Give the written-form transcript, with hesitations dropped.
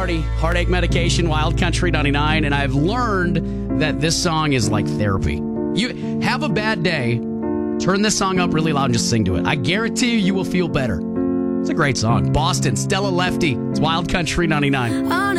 Lombardi, Heartache Medication, Wild Country 99, and I've learned that this song is like therapy. You have a bad day, turn this song up really loud and just sing to it. I guarantee you will feel better. It's a great song. Boston, Stella Lefty, it's Wild Country 99.